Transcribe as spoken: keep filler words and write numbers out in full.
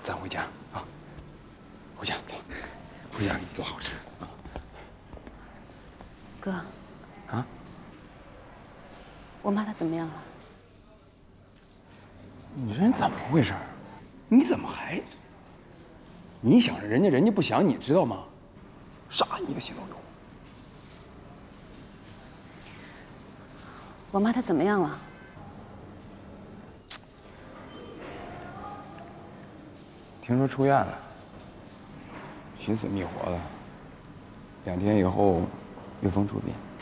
咱回家啊，回家走，回家给你做好吃啊。 哥。 啊？ 我妈她怎么样了？ 你这人怎么回事？你怎么还？你想着人家，人家不想你知道吗？啥你一个心都有。 我妈她怎么样了？ 听说出院了，寻死觅活的。两天以后，岳峰出殡。